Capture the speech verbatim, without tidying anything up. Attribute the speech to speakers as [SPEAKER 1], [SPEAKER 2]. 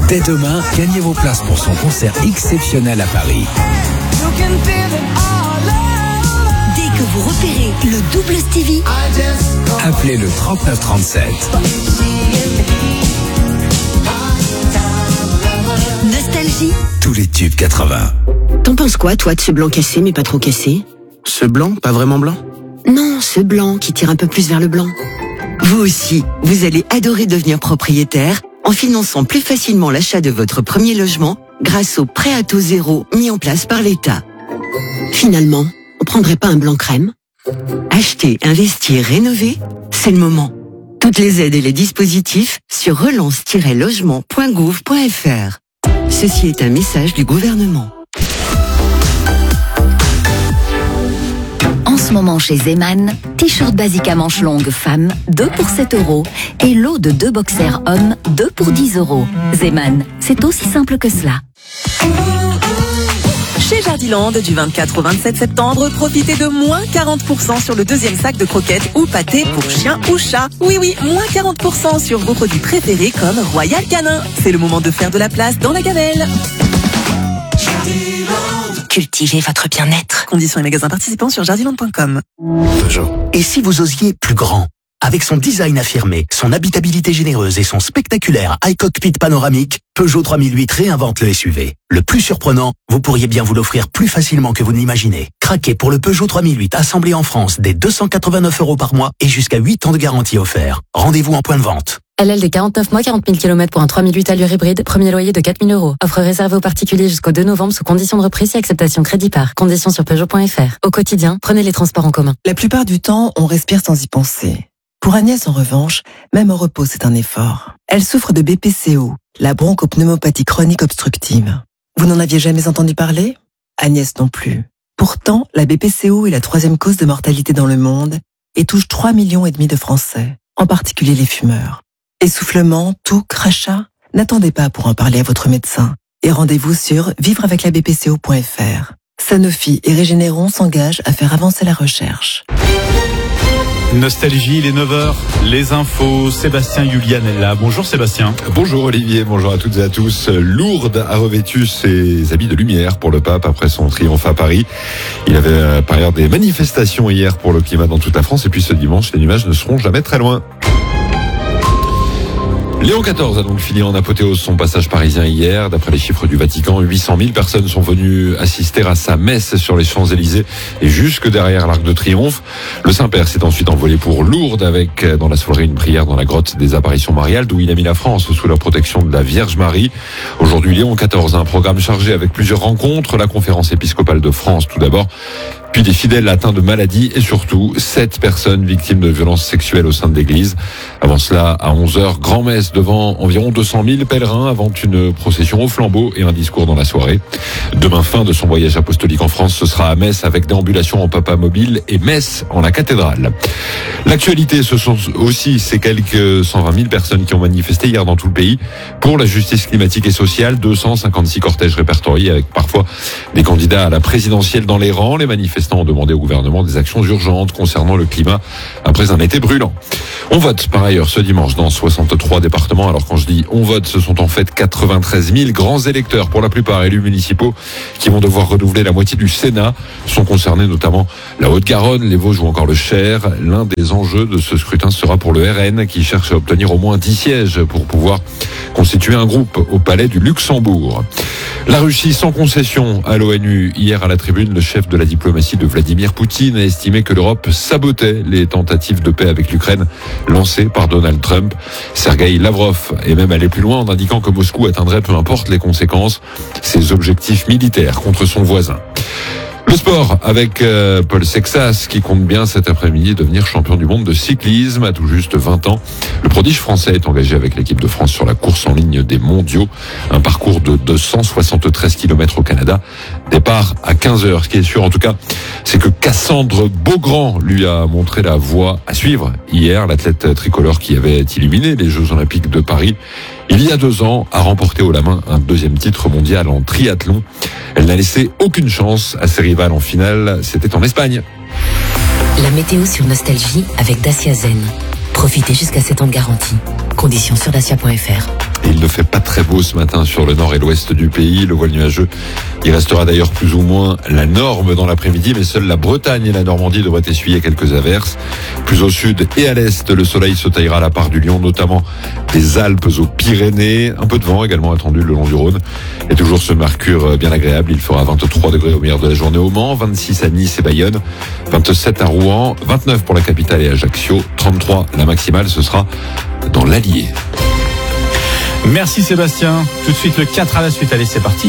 [SPEAKER 1] Dès demain, gagnez vos places pour son concert exceptionnel à Paris.
[SPEAKER 2] Dès que vous repérez le double Stevie,
[SPEAKER 1] appelez le trente-neuf trente-sept.
[SPEAKER 2] Nostalgie.
[SPEAKER 1] Tous les tubes quatre-vingts.
[SPEAKER 3] T'en penses quoi, toi, de ce blanc cassé, mais pas trop cassé?
[SPEAKER 4] Ce blanc, pas vraiment blanc?
[SPEAKER 3] Non, ce blanc qui tire un peu plus vers le blanc. Vous aussi, vous allez adorer devenir propriétaire en finançant plus facilement l'achat de votre premier logement grâce au prêt à taux zéro mis en place par l'État. Finalement, on prendrait pas un blanc crème? Acheter, investir, rénover, c'est le moment. Toutes les aides et les dispositifs sur relance tiret logement point gouv point f r. Ceci est un message du gouvernement.
[SPEAKER 2] En ce moment chez Zeman, t-shirt basique à manches longues femmes, deux pour sept euros. Et lot de deux boxers hommes, deux pour dix euros. Zeman, c'est aussi simple que cela.
[SPEAKER 5] Chez Jardiland, du vingt-quatre au vingt-sept septembre, profitez de moins quarante pour cent sur le deuxième sac de croquettes ou pâtés pour chien ou chat. Oui, oui, moins quarante pour cent sur vos produits préférés comme Royal Canin. C'est le moment de faire de la place dans la gamelle.
[SPEAKER 2] Cultivez votre bien-être.
[SPEAKER 5] Conditions et magasins participants sur jardiland point com.
[SPEAKER 4] Peugeot. Et si vous osiez plus grand? Avec son design affirmé, son habitabilité généreuse et son spectaculaire iCockpit panoramique, Peugeot trois mille huit réinvente le S U V. Le plus surprenant, vous pourriez bien vous l'offrir plus facilement que vous ne l'imaginez. Craquez pour le Peugeot trois mille huit assemblé en France dès deux cent quatre-vingt-neuf euros par mois et jusqu'à huit ans de garantie offert. Rendez-vous en point de vente.
[SPEAKER 6] L L de quarante-neuf mois, quarante mille kilomètres pour un trois mille huit allure hybride, premier loyer de quatre mille euros. Offre réservée aux particuliers jusqu'au deux novembre sous conditions de reprise et acceptation crédit par. Conditions sur Peugeot point f r. Au quotidien, prenez les transports en commun.
[SPEAKER 7] La plupart du temps, on respire sans y penser. Pour Agnès, en revanche, même au repos, c'est un effort. Elle souffre de B P C O, la bronchopneumopathie chronique obstructive. Vous n'en aviez jamais entendu parler? Agnès non plus. Pourtant, la B P C O est la troisième cause de mortalité dans le monde et touche trois millions et demi de Français, en particulier les fumeurs. Essoufflement, toux, crachat? N'attendez pas pour en parler à votre médecin et rendez-vous sur vivre avec la b p c o point f r. Sanofi et Régénéron s'engagent à faire avancer la recherche.
[SPEAKER 8] Nostalgie, il est neuf heures, les infos, Sébastien Julian est là. Bonjour Sébastien.
[SPEAKER 9] Bonjour Olivier, bonjour à toutes et à tous. Lourdes a revêtu ses habits de lumière pour le pape après son triomphe à Paris. Il avait par ailleurs des manifestations hier pour le climat dans toute la France et puis ce dimanche, les nuages ne seront jamais très loin. Léon quatorze a donc fini en apothéose son passage parisien hier. D'après les chiffres du Vatican, huit cent mille personnes sont venues assister à sa messe sur les Champs-Élysées et jusque derrière l'Arc de Triomphe. Le Saint-Père s'est ensuite envolé pour Lourdes avec, dans la soirée, une prière dans la grotte des apparitions mariales d'où il a mis la France sous la protection de la Vierge Marie. Aujourd'hui, Léon quatorze a un programme chargé avec plusieurs rencontres. La conférence épiscopale de France tout d'abord, puis des fidèles atteints de maladies et surtout sept personnes victimes de violences sexuelles au sein de l'église. Avant cela, à onze heures, grand-messe devant environ deux cent mille pèlerins avant une procession au flambeau et un discours dans la soirée. Demain, fin de son voyage apostolique en France, ce sera à Metz avec déambulation en papa mobile et messe en la cathédrale. L'actualité, ce sont aussi ces quelques cent vingt mille personnes qui ont manifesté hier dans tout le pays pour la justice climatique et sociale. deux cent cinquante-six cortèges répertoriés avec parfois des candidats à la présidentielle dans les rangs. Les manifestants ont demandé au gouvernement des actions urgentes concernant le climat après un été brûlant. On vote par ailleurs ce dimanche dans soixante-trois départements. Alors quand je dis on vote, ce sont en fait quatre-vingt-treize mille grands électeurs, pour la plupart élus municipaux, qui vont devoir renouveler la moitié du Sénat. Sont concernés notamment la Haute-Garonne, les Vosges ou encore le Cher. L'un des enjeux de ce scrutin sera pour le R N qui cherche à obtenir au moins dix sièges pour pouvoir constituer un groupe au Palais du Luxembourg. La Russie sans concession à l'ONU. Hier à la tribune, le chef de la diplomatie de Vladimir Poutine a estimé que l'Europe sabotait les tentatives de paix avec l'Ukraine lancées par Donald Trump. Sergueï Lavrov est même allé plus loin en indiquant que Moscou atteindrait, peu importe les conséquences, ses objectifs militaires contre son voisin. Le sport avec euh, Paul Sexas qui compte bien cet après-midi devenir champion du monde de cyclisme à tout juste vingt ans. Le prodige français est engagé avec l'équipe de France sur la course en ligne des mondiaux. Un parcours de deux cent soixante-treize kilomètres au Canada. Départ à quinze heures. Ce qui est sûr en tout cas, c'est que Cassandre Beaugrand lui a montré la voie à suivre hier. L'athlète tricolore qui avait illuminé les Jeux Olympiques de Paris il y a deux ans a remporté haut la main un deuxième titre mondial en triathlon. Elle n'a laissé aucune chance à ses rivales en finale. C'était en Espagne.
[SPEAKER 2] La météo sur Nostalgie avec Dacia Zen. Profitez jusqu'à sept ans de garantie. Conditions sur dacia point f r.
[SPEAKER 9] Et il ne fait pas très beau ce matin sur le nord et l'ouest du pays. Le voile nuageux, il restera d'ailleurs plus ou moins la norme dans l'après-midi, mais seule la Bretagne et la Normandie devraient essuyer quelques averses. Plus au sud et à l'est, le soleil se taillera la part du lion, notamment des Alpes aux Pyrénées. Un peu de vent également attendu le long du Rhône. Et toujours ce mercure bien agréable. Il fera vingt-trois degrés au meilleur de la journée au Mans, vingt-six à Nice et Bayonne, vingt-sept à Rouen, vingt-neuf pour la capitale et Ajaccio, trente-trois la maximale, ce sera dans l'Allier.
[SPEAKER 8] Merci Sébastien. Tout de suite le quatre à la suite. Allez, c'est parti.